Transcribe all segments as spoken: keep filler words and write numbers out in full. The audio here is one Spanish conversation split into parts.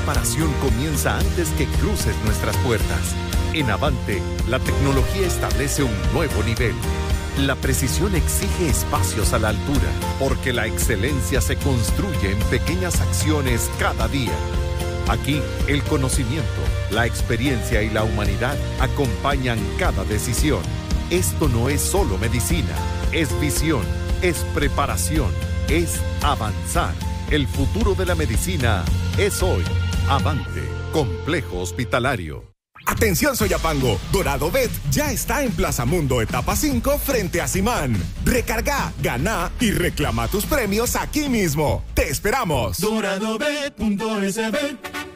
preparación comienza antes que cruces nuestras puertas. En Avante, la tecnología establece un nuevo nivel. La precisión exige espacios a la altura, porque la excelencia se construye en pequeñas acciones cada día. Aquí, el conocimiento, la experiencia y la humanidad acompañan cada decisión. Esto no es solo medicina, es visión, es preparación, es avanzar. El futuro de la medicina es hoy. Avante, Complejo Hospitalario. Atención Soyapango, Dorado Bet ya está en Plaza Mundo Etapa cinco frente a Simán. Recarga, gana y reclama tus premios aquí mismo. ¡Te esperamos! doradobet punto es be.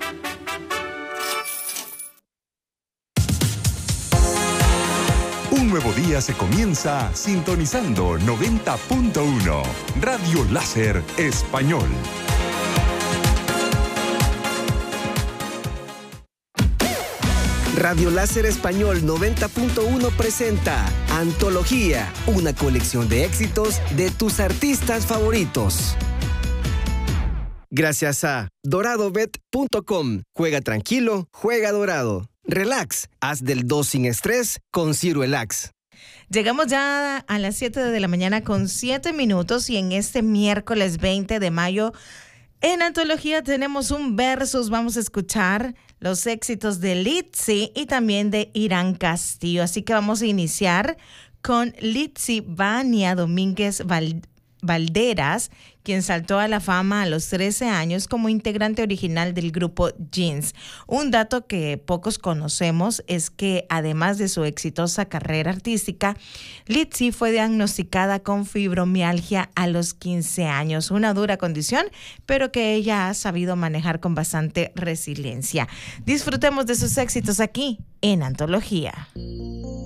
Un nuevo día se comienza sintonizando noventa punto uno. Radio Láser Español. Radio Láser Español noventa punto uno presenta Antología, una colección de éxitos de tus artistas favoritos. Gracias a doradobet punto com. Juega tranquilo, juega dorado. Relax, haz del dos sin estrés con Ciruelax. Llegamos ya a las siete de la mañana con siete minutos y en este miércoles veinte de mayo en Antología tenemos un versus. Vamos a escuchar los éxitos de Litzy y también de Irán Castillo. Así que vamos a iniciar con Litzy Vania Domínguez Val- Valderas, quien saltó a la fama a los trece años como integrante original del grupo Jeans. Un dato que pocos conocemos es que además de su exitosa carrera artística, Litzy fue diagnosticada con fibromialgia a los quince años, una dura condición, pero que ella ha sabido manejar con bastante resiliencia. Disfrutemos de sus éxitos aquí en Antología.